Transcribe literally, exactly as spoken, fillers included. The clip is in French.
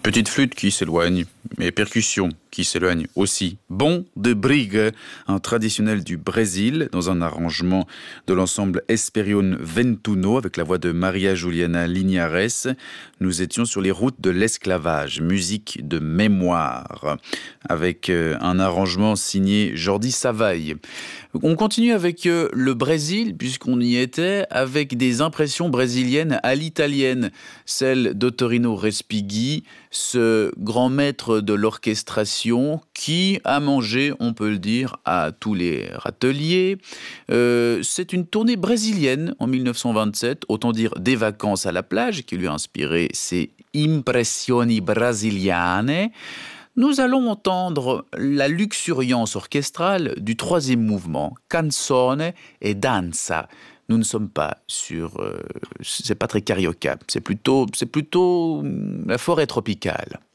Petite flûte qui s'éloigne, mais percussions qui s'éloignent aussi. Bon de Brigue, un traditionnel du Brésil, dans un arrangement de l'ensemble Esperion Ventuno, avec la voix de Maria Juliana Linares. Nous étions sur les routes de l'esclavage, musique de mémoire, avec un arrangement signé Jordi Savall. On continue avec le Brésil, puisqu'on y était, avec des impressions brésiliennes à l'italienne, celle d'Ottorino Respighi, ce grand maître de l'orchestration qui a mangé, on peut le dire, à tous les râteliers. Euh, c'est une tournée brésilienne en mille neuf cent vingt-sept, autant dire des vacances à la plage, qui lui a inspiré ces Impressioni Brasiliane. Nous allons entendre la luxuriance orchestrale du troisième mouvement, Canzone et Danza. Nous ne sommes pas sur... Euh, c'est pas très carioca, c'est plutôt, c'est plutôt la forêt tropicale.